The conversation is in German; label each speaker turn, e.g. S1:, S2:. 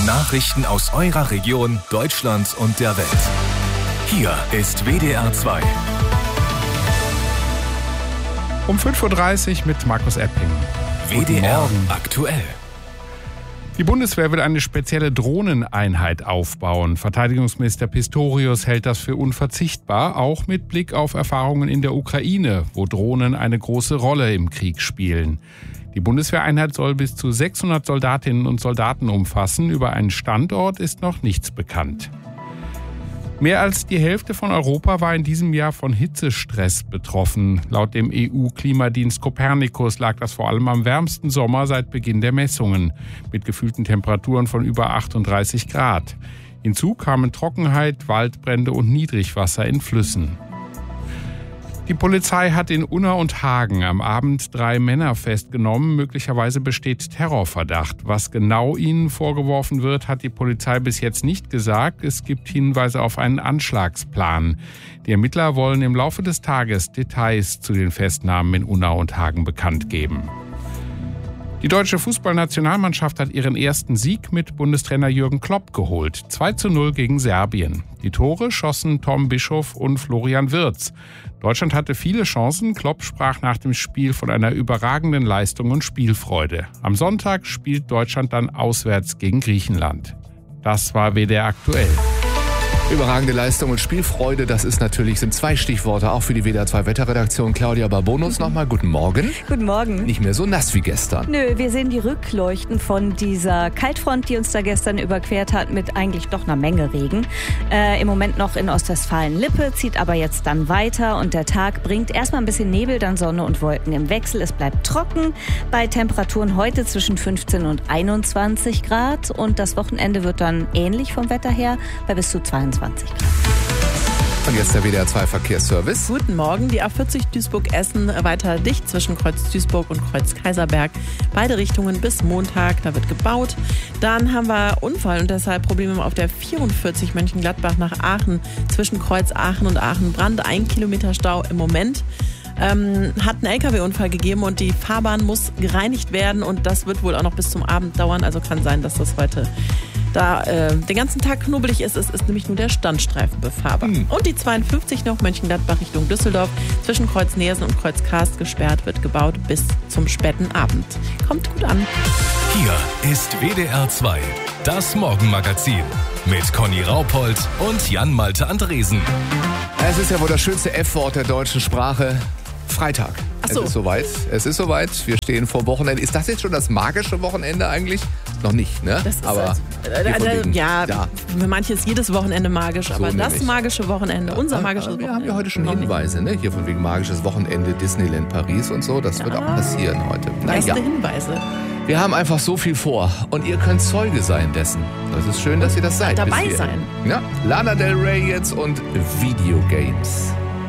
S1: Nachrichten aus eurer Region, Deutschland und der Welt. Hier ist WDR 2.
S2: Um 5.30 Uhr mit Markus Epping.
S1: WDR aktuell.
S2: Die Bundeswehr will eine spezielle Drohneneinheit aufbauen. Verteidigungsminister Pistorius hält das für unverzichtbar, auch mit Blick auf Erfahrungen in der Ukraine, wo Drohnen eine große Rolle im Krieg spielen. Die Bundeswehreinheit soll bis zu 600 Soldatinnen und Soldaten umfassen. Über einen Standort ist noch nichts bekannt. Mehr als die Hälfte von Europa war in diesem Jahr von Hitzestress betroffen. Laut dem EU-Klimadienst Copernicus lag das vor allem am wärmsten Sommer seit Beginn der Messungen, mit gefühlten Temperaturen von über 38 Grad. Hinzu kamen Trockenheit, Waldbrände und Niedrigwasser in Flüssen. Die Polizei hat in Unna und Hagen am Abend 3 Männer festgenommen. Möglicherweise besteht Terrorverdacht. Was genau ihnen vorgeworfen wird, hat die Polizei bis jetzt nicht gesagt. Es gibt Hinweise auf einen Anschlagsplan. Die Ermittler wollen im Laufe des Tages Details zu den Festnahmen in Unna und Hagen bekannt geben. Die deutsche Fußballnationalmannschaft hat ihren ersten Sieg mit Bundestrainer Jürgen Klopp geholt. 2:0 gegen Serbien. Die Tore schossen Tom Bischoff und Florian Wirtz. Deutschland hatte viele Chancen. Klopp sprach nach dem Spiel von einer überragenden Leistung und Spielfreude. Am Sonntag spielt Deutschland dann auswärts gegen Griechenland. Das war WDR aktuell.
S3: Überragende Leistung und Spielfreude, das sind 2 Stichworte, auch für die WDR 2 Wetterredaktion. Claudia Barbonus nochmal, guten Morgen.
S4: Guten Morgen.
S3: Nicht mehr so nass wie gestern.
S4: Nö, wir sehen die Rückleuchten von dieser Kaltfront, die uns da gestern überquert hat, mit eigentlich doch einer Menge Regen. Im Moment noch in Ostwestfalen-Lippe, zieht aber jetzt dann weiter und der Tag bringt erstmal ein bisschen Nebel, dann Sonne und Wolken im Wechsel. Es bleibt trocken bei Temperaturen heute zwischen 15 und 21 Grad und das Wochenende wird dann ähnlich vom Wetter her bei bis zu 22 Grad.
S3: Und jetzt der WDR 2 Verkehrsservice.
S5: Guten Morgen, die A40 Duisburg-Essen weiter dicht zwischen Kreuz Duisburg und Kreuz Kaiserberg. Beide Richtungen bis Montag, da wird gebaut. Dann haben wir Unfall und deshalb Probleme auf der 44 Mönchengladbach nach Aachen zwischen Kreuz Aachen und Aachen-Brand. 1 Kilometer Stau im Moment. Hat einen LKW-Unfall gegeben und die Fahrbahn muss gereinigt werden und das wird wohl auch noch bis zum Abend dauern. Also kann sein, dass das heute da den ganzen Tag knubbelig ist. Es ist nämlich nur der Standstreifen befahrbar. Und die 52 noch Mönchengladbach Richtung Düsseldorf zwischen Kreuz Neersen und Kreuz Karst gesperrt, wird gebaut bis zum späten Abend. Kommt gut an.
S1: Hier ist WDR 2, das Morgenmagazin mit Conny Raupold und Jan-Malte Andresen.
S3: Es ist ja wohl das schönste F-Wort der deutschen Sprache. Freitag.
S5: Ach so.
S3: Es ist soweit. Wir stehen vor Wochenende. Ist das jetzt schon das magische Wochenende eigentlich? Noch nicht, ne?
S5: Das ist
S3: aber
S5: für manche ist jedes Wochenende magisch, aber
S3: so
S5: das
S3: nämlich.
S5: magische Wochenende, unser magisches Wochenende.
S3: Wir haben ja heute schon Hinweise, ne? Hier von wegen magisches Wochenende, Disneyland Paris und so. Das wird auch passieren heute.
S5: Erste Hinweise.
S3: Wir haben einfach so viel vor und ihr könnt Zeuge sein dessen. Das ist schön, dass ihr das seid.
S5: Dabei
S3: bis hierhin.
S5: sein.
S3: Ja, Lana Del Rey jetzt und Videogames.